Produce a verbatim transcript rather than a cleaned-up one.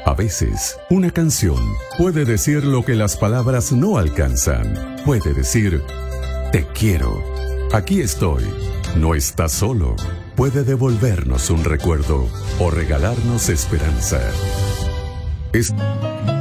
A veces, una canción puede decir lo que las palabras no alcanzan. Puede decir, te quiero, aquí estoy, no estás solo. Puede devolvernos un recuerdo o regalarnos esperanza. Es